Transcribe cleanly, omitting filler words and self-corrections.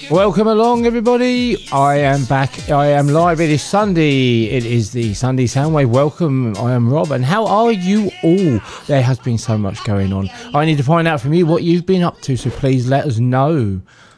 Welcome along, everybody. I am back. I am live. It is Sunday. It is the Sunday Soundwave. Welcome. I am Rob. And how are you all? There has been so much going on. I need to find out from you what you've been up to, so please let us know.